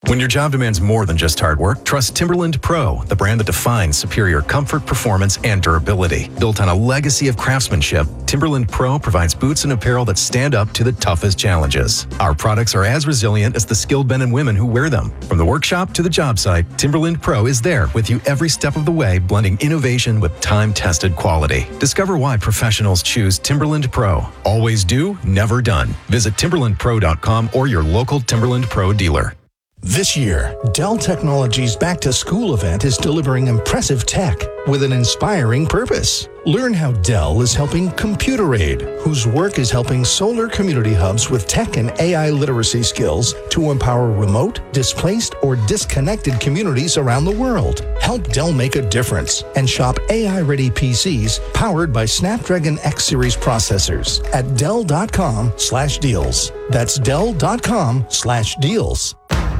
When your job demands more than just hard work, trust Timberland Pro, the brand that defines superior comfort, performance, and durability. Built on a legacy of craftsmanship, Timberland Pro provides boots and apparel that stand up to the toughest challenges. Our products are as resilient as the skilled men and women who wear them. From the workshop to the job site, Timberland Pro is there with you every step of the way, blending innovation with time-tested quality. Discover why professionals choose Timberland Pro. Always do, never done. Visit timberlandpro.com or your local Timberland Pro dealer. This year, Dell Technologies Back to School event is delivering impressive tech with an inspiring purpose. Learn how Dell is helping Computer Aid, whose work is helping solar community hubs with tech and AI literacy skills to empower remote, displaced, or disconnected communities around the world. Help Dell make a difference and shop AI-ready PCs powered by Snapdragon X Series processors at Dell.com/deals. That's Dell.com/deals.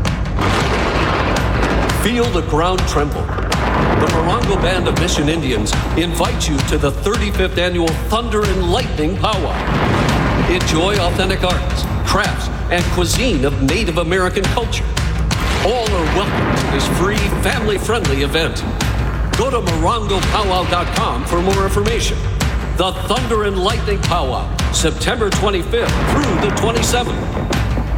Feel the ground tremble. The Morongo Band of Mission Indians invite you to the 35th Annual Thunder and Lightning Powwow. Enjoy authentic arts, crafts, and cuisine of Native American culture. All are welcome to this free, family-friendly event. Go to morongopowwow.com for more information. The Thunder and Lightning Powwow, September 25th through the 27th.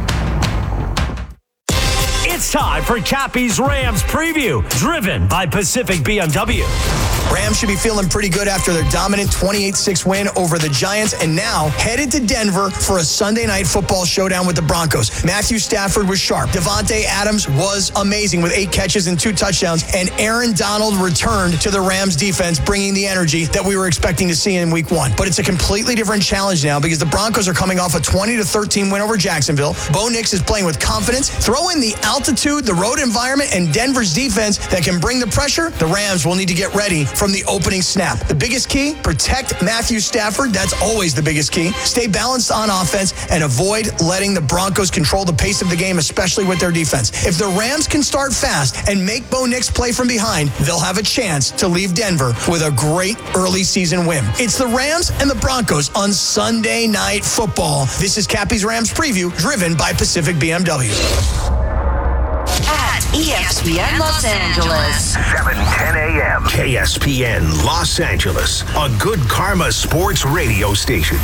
It's time for Cappy's Rams preview, driven by Pacific BMW. Rams should be feeling pretty good after their dominant 28-6 win over the Giants, and now headed to Denver for a Sunday night football showdown with the Broncos. Matthew Stafford was sharp. Devontae Adams was amazing with 8 catches and 2 touchdowns, and Aaron Donald returned to the Rams defense, bringing the energy that we were expecting to see in week 1. But it's a completely different challenge now because the Broncos are coming off a 20-13 win over Jacksonville. Bo Nix is playing with confidence. Throw in the altitude, the road environment, and Denver's defense that can bring the pressure. The Rams will need to get ready from the opening snap. The biggest key, protect Matthew Stafford. That's always the biggest key. Stay balanced on offense and avoid letting the Broncos control the pace of the game, especially with their defense. If the Rams can start fast and make Bo Nix play from behind, they'll have a chance to leave Denver with a great early season win. It's the Rams and the Broncos on Sunday Night Football. This is Cappy's Rams preview, driven by Pacific BMW. At ESPN Los Angeles. 7:10 a.m. KSPN Los Angeles, a good karma sports radio station.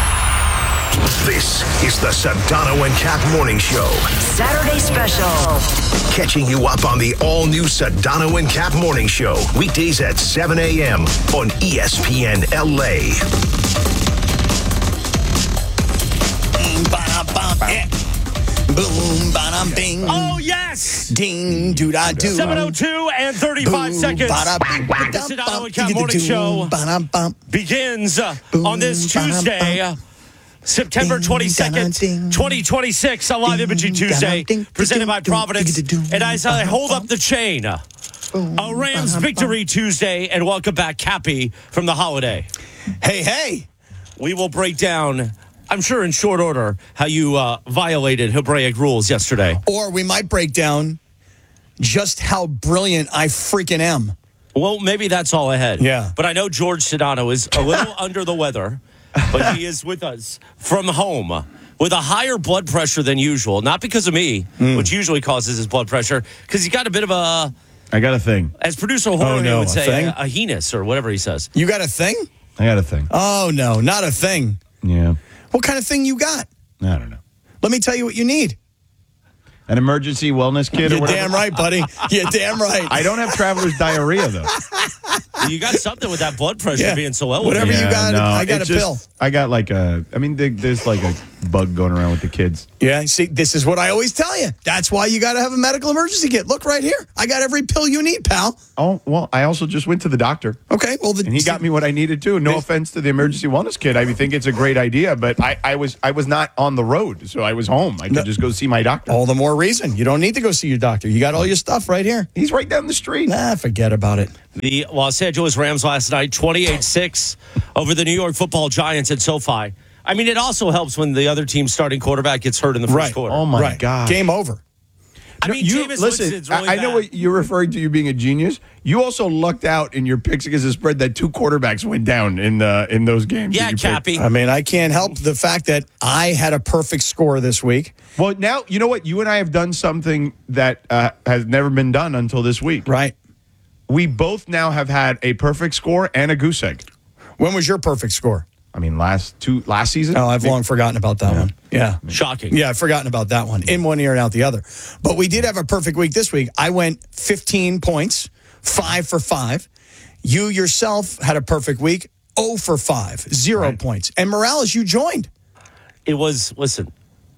This is the Sedano and Cap Morning Show. Saturday special. Catching you up on the all-new Sedano and Cap Morning Show. Weekdays at 7 a.m. on ESPN LA. Boom, ba-dum, bing. Oh, yes! Ding, doo-da-doo. 7:02 and 35 seconds. The Sedano and Cap Morning Show begins on this Tuesday, September 22nd, 2026, a live imaging Tuesday, presented by Providence. And as I hold up the chain, a Rams victory Tuesday, and welcome back, Cappy, from the holiday. Hey. We will break down, I'm sure in short order, how you violated Hebraic rules yesterday. Or we might break down just how brilliant I freaking am. Well, maybe that's all ahead. Yeah. But I know George Sedano is a little under the weather, but he is with us from home with a higher blood pressure than usual. Not because of me, which usually causes his blood pressure, because he got a bit of a... I got a thing. As producer Jorge would say, a heinous or whatever he says. You got a thing? I got a thing. Oh, no, not a thing. Yeah. What kind of thing you got? I don't know. Let me tell you what you need. An emergency wellness kit or You're whatever? damn right, buddy. You're damn right. I don't have traveler's diarrhea, though. You got something with that blood pressure being so elevated. Whatever you got, I got a pill. I got like there's like a bug going around with the kids. Yeah, see, this is what I always tell you. That's why you got to have a medical emergency kit. Look right here. I got every pill you need, pal. Oh, well, I also just went to the doctor. Okay, well, and he got me what I needed too. No offense to the emergency wellness kit. I think it's a great idea, but I was not on the road, so I was home. I could just go see my doctor. All the more reason. You don't need to go see your doctor. You got all your stuff right here. He's right down the street. Nah, forget about it. The Los Angeles Rams last night, 28-6 over the New York Football Giants at SoFi. I mean, it also helps when the other team's starting quarterback gets hurt in the first quarter. Oh, my God. Game over. Jameis Winston's really I know bad. what you're referring to, you being a genius. You also lucked out in your picks against the spread that 2 quarterbacks went down in those games. Yeah, that you Cappy. picked. I mean, I can't help the fact that I had a perfect score this week. Well, now, you know what? You and I have done something that has never been done until this week. Right. We both now have had a perfect score and a goose egg. When was your perfect score? I mean, last season. Oh, I've long forgotten about that one. Yeah. Shocking. Yeah, I've forgotten about that one. In one ear and out the other. But we did have a perfect week this week. I went 15 points, 5 for 5. You yourself had a perfect week, 0 for 5, 0 points. And Morales, you joined. It was, listen,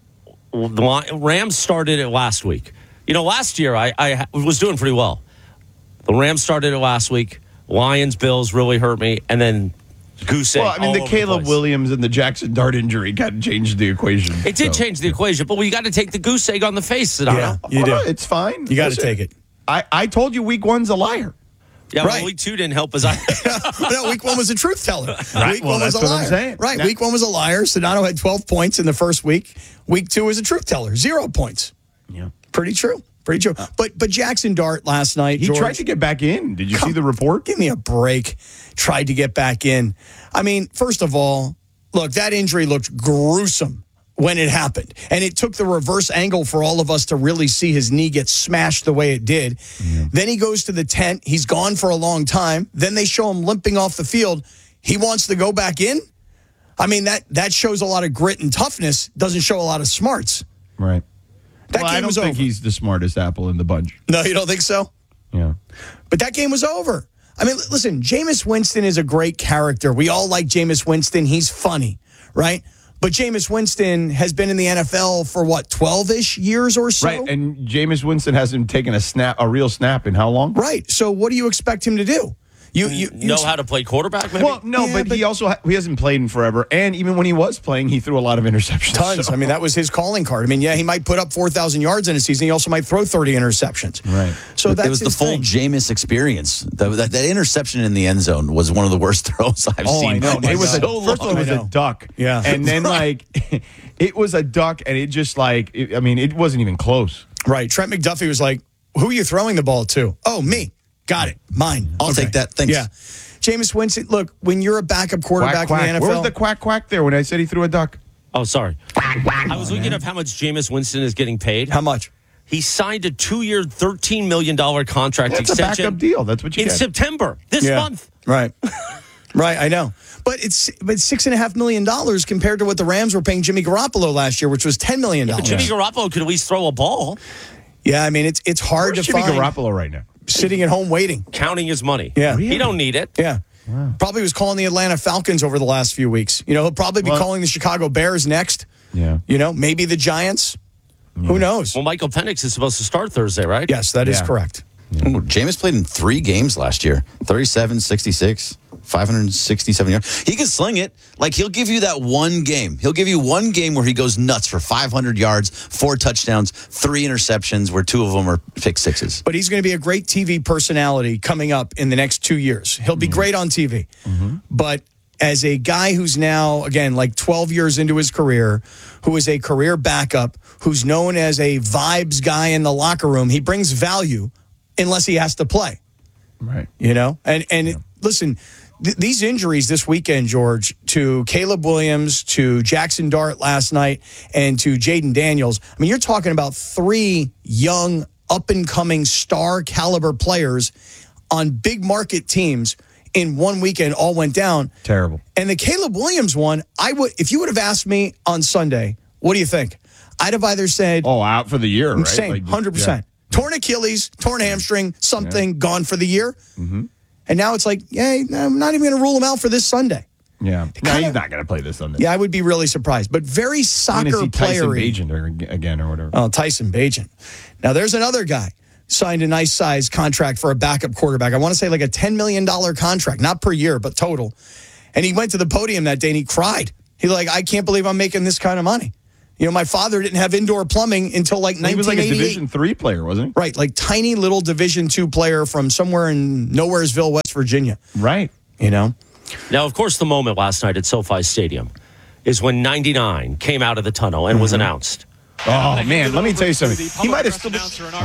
the Rams started it last week. Last year I was doing pretty well. The Rams started it last week. Lions, Bills really hurt me. And then goose egg. Well, I mean, the Caleb Williams and the Jackson Dart injury kind of changed the equation. It did change the equation, but you got to take the goose egg on the face, Sedano. Yeah, you do. It's fine. You got to take it. I told you week 1's a liar. Yeah, Right. well, week 2 didn't help us. No, week 1 was a truth teller. Right. Week Well, 1 was that's a what I'm liar. saying. Right. Now- Week 1 was a liar. Sedano had 12 points in the first week. Week 2 was a truth teller, 0 points. Yeah. Pretty true. Pretty true. But Jackson Dart last night, He George, tried to get back in. Did you see the report? give me a break. Tried to get back in. I mean, first of all, look, that injury looked gruesome when it happened. And it took the reverse angle for all of us to really see his knee get smashed the way it did. Then he goes to the tent. He's gone for a long time. Then they show him limping off the field. He wants to go back in. I mean, that shows a lot of grit and toughness. Doesn't show a lot of smarts. Right. That I game don't was think over. he's the smartest apple in the bunch. No, you don't think so? Yeah. But that game was over. I mean, listen, Jameis Winston is a great character. We all like Jameis Winston. He's funny, right? But Jameis Winston has been in the NFL for, 12-ish years or so? Right. And Jameis Winston hasn't taken a real snap in how long? Right. So what do you expect him to do? You know how to play quarterback, maybe? Well, no, Yeah, but he also he hasn't played in forever. And even when he was playing, he threw a lot of interceptions. Tons. So- I mean, that was his calling card. I mean, yeah, he might put up 4,000 yards in a season. He also might throw 30 interceptions. Right. So that's it was the his full thing. Jameis experience. That interception in the end zone was one of the worst throws I've Oh, seen. I know. in It was so first of all, it was I know. a duck. Yeah. And then it was a duck, and it just it wasn't even close. Right. Trent McDuffie was like, who are you throwing the ball to? Oh, me. Got it. Mine. I'll take that. Thanks. Yeah. Jameis Winston, look, when you're a backup quarterback Quack, in the quack. NFL. Where was the quack quack there when I said he threw a duck? Oh, sorry. I was looking up how much Jameis Winston is getting paid. How much? He signed a 2-year, $13 million contract That's a extension backup deal. That's what you in get. September this month. Right. Right, I know. But it's $6.5 million compared to what the Rams were paying Jimmy Garoppolo last year, which was $10 million. But Jimmy Garoppolo could at least throw a ball, Yeah, I mean, it's hard Where's to Jimmy find. Garoppolo right now? Sitting at home waiting. counting his money. Yeah. He don't need it. Yeah. Probably was calling the Atlanta Falcons over the last few weeks. He'll probably be calling the Chicago Bears next. Yeah. Maybe the Giants. Who knows? Well, Michael Penix is supposed to start Thursday, right? Yes, that is Yeah. correct. Ooh, Jameis played in 3 games last year. 37, 66, 567 yards. He can sling it. Like, he'll give you that one game. He'll give you one game where he goes nuts for 500 yards, 4 touchdowns, 3 interceptions, where 2 of them are pick sixes. But he's going to be a great TV personality coming up in the next 2 years. He'll be great on TV. But as a guy who's now, again, like 12 years into his career, who is a career backup, who's known as a vibes guy in the locker room, he brings value unless he has to play. Right. And listen, these injuries this weekend, George, to Caleb Williams, to Jackson Dart last night, and to Jaden Daniels, I mean, you're talking about 3 young, up-and-coming star caliber players on big market teams in one weekend all went down. Terrible. And the Caleb Williams one, if you would have asked me on Sunday, what do you think? I'd have either said, Oh, out for the year, right? same, Like, 100%. yeah. Torn Achilles, torn hamstring, something, gone for the year. And now it's like, I'm not even going to rule him out for this Sunday. Yeah. No, kinda- he's not going to play this Sunday. Yeah, I would be really surprised. But very You're soccer going to see Tyson player. Bagent again or whatever. Oh, Tyson Bagent. Now, there's another guy signed a nice size contract for a backup quarterback. I want to say like a $10 million contract, not per year, but total. And he went to the podium that day and he cried. He's like, I can't believe I'm making this kind of money. My father didn't have indoor plumbing until like He was like a 1988. Division III player, wasn't he? Right, like tiny little Division II player from somewhere in Nowheresville, West Virginia. Right. Now, of course, the moment last night at SoFi Stadium is when 99 came out of the tunnel and was announced. Oh, man, let me tell you something. He might have still been...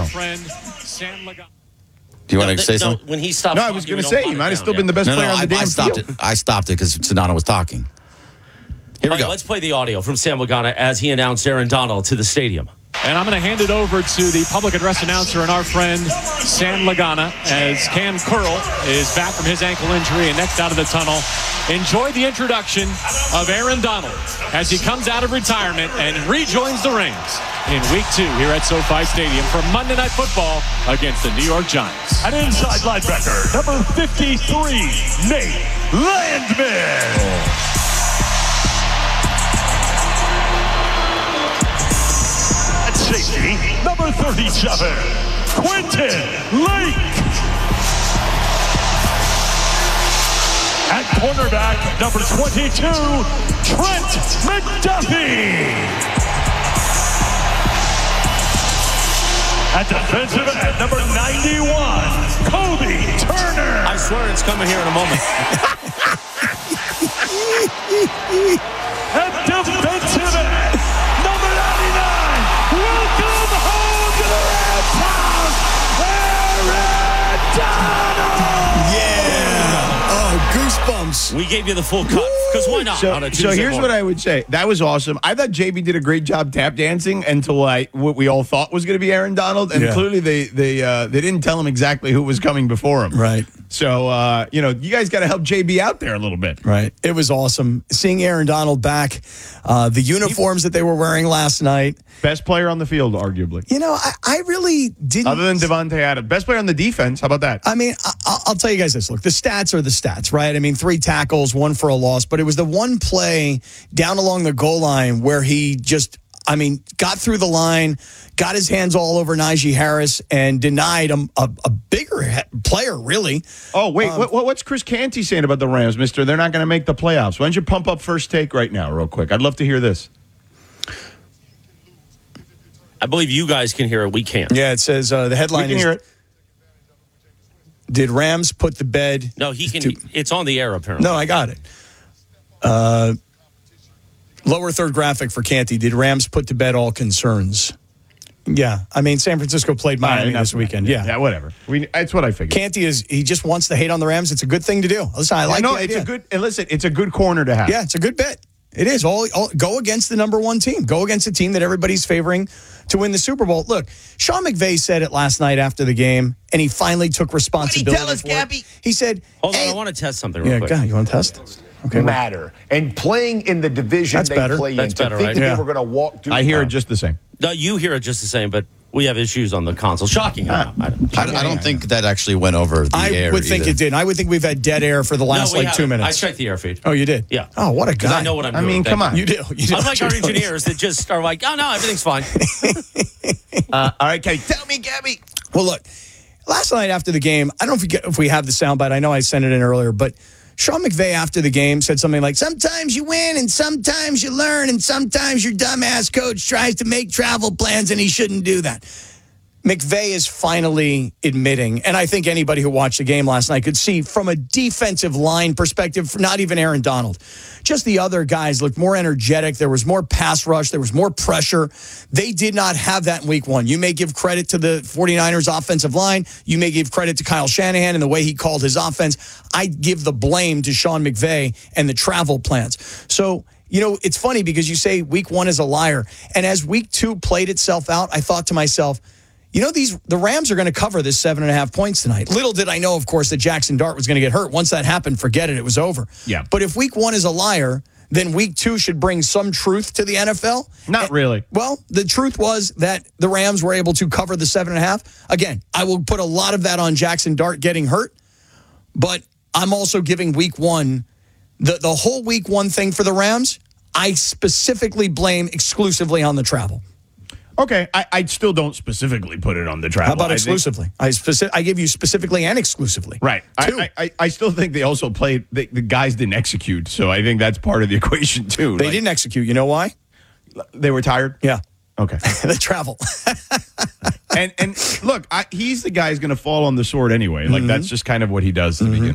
Do you want to say something? When he stopped No, I was going to say, he might have still been the best player on the damn stopped field. it. I stopped it because Sedano was talking. Here we go. Let's play the audio from Sam Lagana as he announced Aaron Donald to the stadium. And I'm going to hand it over to the public address announcer and our friend Sam Lagana as Cam Curl is back from his ankle injury and next out of the tunnel. Enjoy the introduction of Aaron Donald as he comes out of retirement and rejoins the rings in Week 2 here at SoFi Stadium for Monday Night Football against the New York Giants. An inside linebacker, number 53, Nate Landman. Safety, number 37, Quentin Lake. At cornerback, number 22, Trent McDuffie. At defensive end, number 91, Kobe Turner. I swear it's coming here in a moment. At defensive end, number 99. Welcome home to the Red Sox, Aaron Donald! Yeah. Oh, goosebumps. We gave you the full cut because why not? So here's what I would say. That was awesome. I thought JB did a great job tap dancing until what we all thought was going to be Aaron Donald, and clearly they didn't tell him exactly who was coming before him. Right. So you guys got to help JB out there a little bit. Right. It was awesome seeing Aaron Donald back. The uniforms that they were wearing last night. Best player on the field, arguably. I really didn't. Other than Devontae Adams. Best player on the defense. How about that? I mean, I'll tell you guys this. Look, the stats are the stats, right? I mean, 3 tackles, 1 for a loss. But it was the one play down along the goal line where he just, got through the line, got his hands all over Najee Harris, and denied him a bigger player, really. Oh, wait. What's Chris Canty saying about the Rams, mister? They're not going to make the playoffs. Why don't you pump up First Take right now, real quick? I'd love to hear this. I believe you guys can hear it. We can't. Yeah, it says the headline is, hear it. Did Rams put the bed? No, he can. It's on the air, apparently. No, I got it. Lower third graphic for Canty. Did Rams put to bed all concerns? Yeah. San Francisco played Miami this weekend. Yeah, whatever. That's what I figured. Canty he just wants to hate on the Rams. It's a good thing to do. Listen, I like the idea. It's a good corner to have. Yeah, it's a good bet. It is. All go against the number 1 team. Go against a team that everybody's favoring to win the Super Bowl. Look, Sean McVay said it last night after the game, and he finally took responsibility. What did he tell us, Gabby? He said, Hold on, I want to test something real quick. Yeah, you want to test? Okay. Matter. And playing in the division That's better. play That's in. better, To think right? that they were going to walk through. I hear it just the same. No, you hear it just the same, but we have issues on the console. Shocking. I don't think that actually went over the air. I would think it did. I would think we've had dead air for the last 2 minutes. I checked the air feed. Oh, you did? Yeah. Oh, what a guy. I know what I'm doing. Come on. You do. Unlike our engineers that just are like, oh, no, everything's fine. All right, Kate. Tell me, Gabby. Well, look, last night after the game, I don't know if we have the soundbite. I know I sent it in earlier, but Sean McVay after the game said something like, sometimes you win and sometimes you learn and sometimes your dumbass coach tries to make travel plans and he shouldn't do that. McVay is finally admitting, and I think anybody who watched the game last night could see from a defensive line perspective, not even Aaron Donald, just the other guys looked more energetic. There was more pass rush. There was more pressure. They did not have that in week 1. You may give credit to the 49ers offensive line. You may give credit to Kyle Shanahan and the way he called his offense. I give the blame to Sean McVay and the travel plans. So, it's funny because you say week 1 is a liar. And as week 2 played itself out, I thought to myself, the Rams are going to cover this 7.5 points tonight. Little did I know, of course, that Jackson Dart was going to get hurt. Once that happened, forget it. It was over. Yeah. But if week 1 is a liar, then week 2 should bring some truth to the NFL. Not really. Well, the truth was that the Rams were able to cover the 7.5. Again, I will put a lot of that on Jackson Dart getting hurt. But I'm also giving week 1, the whole week 1 thing for the Rams, I specifically blame exclusively on the travel. Okay, I still don't specifically put it on the travel. How about exclusively? I give you specifically and exclusively. Right. I still think they also played, the guys didn't execute, so I think that's part of the equation too. They didn't execute. You know why? They were tired? Yeah. Okay. The travel. and look, he's the guy who's going to fall on the sword anyway. Like, that's just kind of what he does to begin